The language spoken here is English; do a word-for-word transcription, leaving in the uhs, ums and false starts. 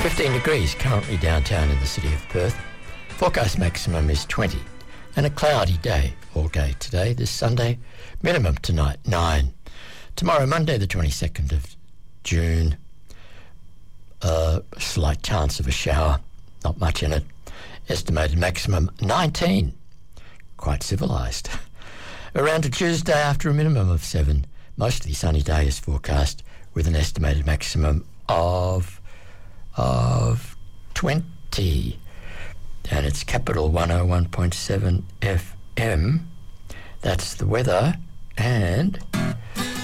fifteen degrees currently downtown in the city of Perth. Forecast maximum is twenty. And a cloudy day all day today, this Sunday. Minimum tonight, nine. Tomorrow, Monday, the twenty-second of June. A slight chance of a shower, not much in it. Estimated maximum nineteen. Quite civilised. Around a Tuesday after a minimum of seven. Mostly sunny day is forecast with an estimated maximum of of twenty. And it's Capital one oh one point seven F M. That's the weather. And